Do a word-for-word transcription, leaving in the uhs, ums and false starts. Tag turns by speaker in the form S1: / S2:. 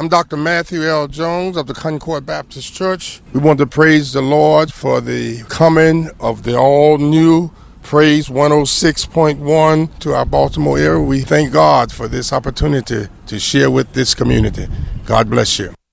S1: I'm Doctor Matthew L. Jones of the Concord Baptist Church. We want to praise the Lord for the coming of the all-new Praise one oh six point one to our Baltimore area. We thank God for this opportunity to share with this community. God bless you.